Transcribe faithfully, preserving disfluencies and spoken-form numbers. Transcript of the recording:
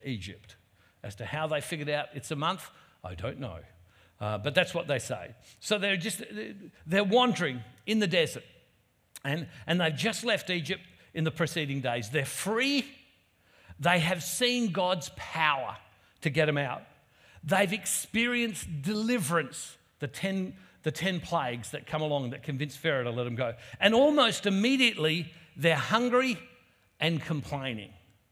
Egypt. As to how they figured out it's a month, I don't know. Uh, but that's what they say. So they're just, they're wandering in the desert. And, and they've just left Egypt in the preceding days. They're free. They have seen God's power to get them out. They've experienced deliverance, the ten, the ten plagues that come along that convince Pharaoh to let them go. And almost immediately, they're hungry and complaining.